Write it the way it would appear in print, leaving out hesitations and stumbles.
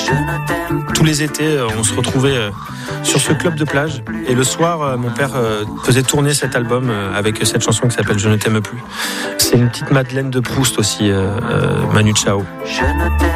Tous les étés, on se retrouvait sur ce club de plage. Et le soir, mon père faisait tourner cet album avec cette chanson qui s'appelle « Je ne t'aime plus ». C'est une petite Madeleine de Proust aussi, Manu Chao.